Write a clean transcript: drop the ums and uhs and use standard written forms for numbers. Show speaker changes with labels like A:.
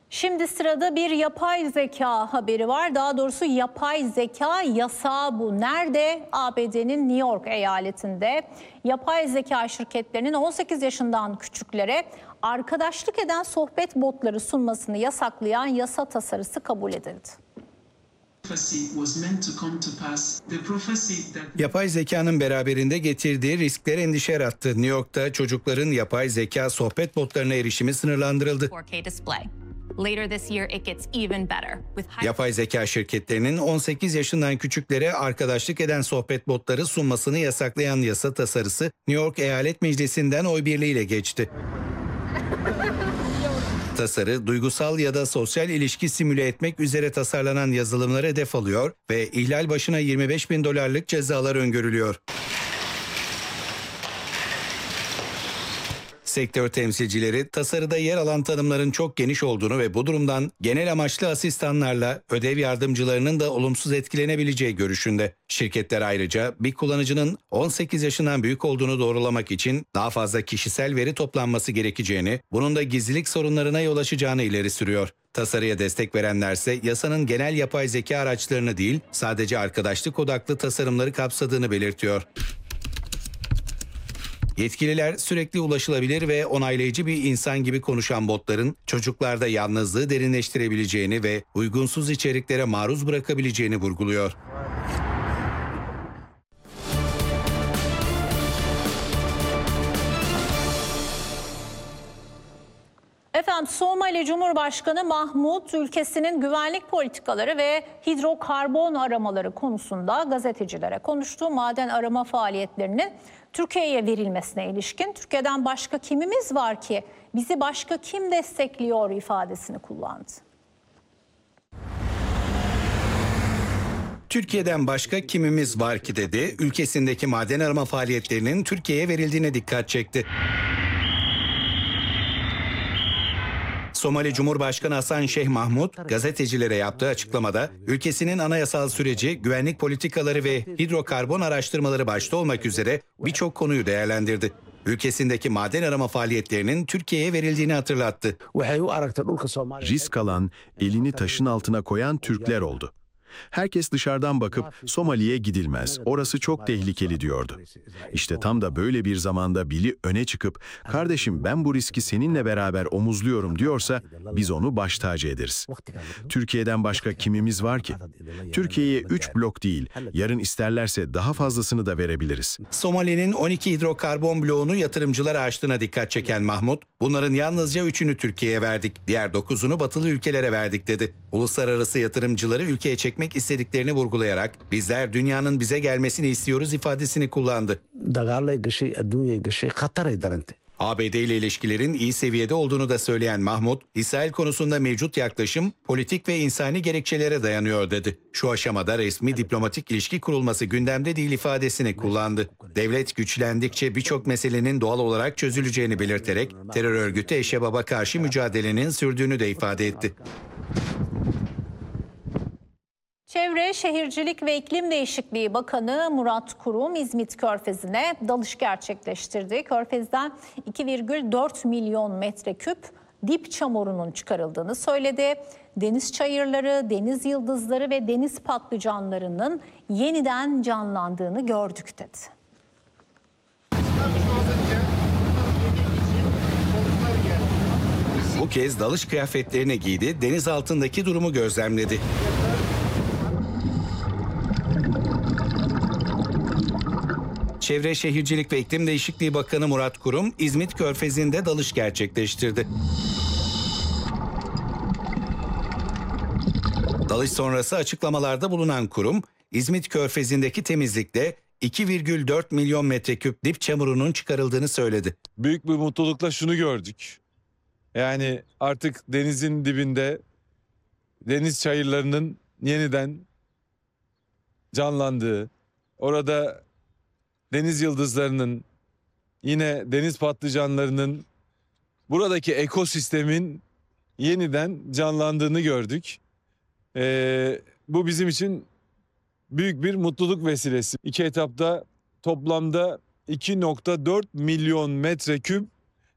A: Şimdi sırada bir yapay zeka haberi var. Daha doğrusu yapay zeka yasağı bu. Nerede? ABD'nin New York eyaletinde yapay zeka şirketlerinin 18 yaşından küçüklere arkadaşlık eden sohbet botları sunmasını yasaklayan yasa tasarısı kabul edildi.
B: Yapay zekanın beraberinde getirdiği riskler endişe yarattı. New York'ta çocukların yapay zeka sohbet botlarına erişimi sınırlandırıldı. Yapay zeka şirketlerinin 18 yaşından küçüklere arkadaşlık eden sohbet botları sunmasını yasaklayan yasa tasarısı New York Eyalet Meclisi'nden oy birliğiyle geçti. Tasarı, duygusal ya da sosyal ilişki simüle etmek üzere tasarlanan yazılımları hedef alıyor ve ihlal başına $25.000 cezalar öngörülüyor. Sektör temsilcileri tasarıda yer alan tanımların çok geniş olduğunu ve bu durumdan genel amaçlı asistanlarla ödev yardımcılarının da olumsuz etkilenebileceği görüşünde. Şirketler ayrıca bir kullanıcının 18 yaşından büyük olduğunu doğrulamak için daha fazla kişisel veri toplanması gerekeceğini, bunun da gizlilik sorunlarına yol açacağını ileri sürüyor. Tasarıya destek verenlerse yasanın genel yapay zeka araçlarını değil, sadece arkadaşlık odaklı tasarımları kapsadığını belirtiyor. Yetkililer sürekli ulaşılabilir ve onaylayıcı bir insan gibi konuşan botların çocuklarda yalnızlığı derinleştirebileceğini ve uygunsuz içeriklere maruz bırakabileceğini vurguluyor.
A: Efendim, Somali Cumhurbaşkanı Mahmut ülkesinin güvenlik politikaları ve hidrokarbon aramaları konusunda gazetecilere konuştu. Maden arama faaliyetlerinin Türkiye'ye verilmesine ilişkin Türkiye'den başka kimimiz var ki bizi başka kim destekliyor ifadesini kullandı.
B: Türkiye'den başka kimimiz var ki dedi, ülkesindeki maden arama faaliyetlerinin Türkiye'ye verildiğine dikkat çekti. Somali Cumhurbaşkanı Hasan Şeyh Mahmut gazetecilere yaptığı açıklamada ülkesinin anayasal süreci, güvenlik politikaları ve hidrokarbon araştırmaları başta olmak üzere birçok konuyu değerlendirdi. Ülkesindeki maden arama faaliyetlerinin Türkiye'ye verildiğini hatırlattı.
C: Risk alan, elini taşın altına koyan Türkler oldu. Herkes dışarıdan bakıp Somali'ye gidilmez, orası çok tehlikeli diyordu. İşte tam da böyle bir zamanda biri öne çıkıp kardeşim ben bu riski seninle beraber omuzluyorum diyorsa biz onu baş tacı ederiz. Türkiye'den başka kimimiz var ki? Türkiye'ye 3 blok değil, yarın isterlerse daha fazlasını da verebiliriz.
B: Somali'nin 12 hidrokarbon bloğunu yatırımcılar açtığına dikkat çeken Mahmut, bunların yalnızca 3'ünü Türkiye'ye verdik, diğer 9'unu batılı ülkelere verdik dedi. Uluslararası yatırımcıları ülkeye çekmek istediklerini vurgulayarak bizler dünyanın bize gelmesini istiyoruz ifadesini kullandı. ABD ile ilişkilerin iyi seviyede olduğunu da söyleyen Mahmut, İsrail konusunda mevcut yaklaşım politik ve insani gerekçelere dayanıyor dedi. Şu aşamada resmi diplomatik ilişki kurulması gündemde değil ifadesini kullandı. Devlet güçlendikçe birçok meselenin doğal olarak çözüleceğini belirterek terör örgütü Eşşebab'a karşı mücadelenin sürdüğünü de ifade etti.
A: Çevre, Şehircilik ve İklim Değişikliği Bakanı Murat Kurum İzmit Körfezi'ne dalış gerçekleştirdi. Körfez'den 2,4 milyon metreküp dip çamurunun çıkarıldığını söyledi. Deniz çayırları, deniz yıldızları ve deniz patlıcanlarının yeniden canlandığını gördük dedi.
B: Bu kez dalış kıyafetlerini giydi, deniz altındaki durumu gözlemledi. Çevre, Şehircilik ve İklim Değişikliği Bakanı Murat Kurum, İzmit Körfezi'nde dalış gerçekleştirdi. Dalış sonrası açıklamalarda bulunan Kurum, İzmit Körfezi'ndeki temizlikte 2,4 milyon metreküp dip çamurunun çıkarıldığını söyledi.
D: Büyük bir mutlulukla şunu gördük. Yani artık denizin dibinde deniz çayırlarının yeniden canlandığı, orada deniz yıldızlarının, yine deniz patlıcanlarının, buradaki ekosistemin yeniden canlandığını gördük. Bu bizim için büyük bir mutluluk vesilesi. İki etapta toplamda 2,4 milyon metreküp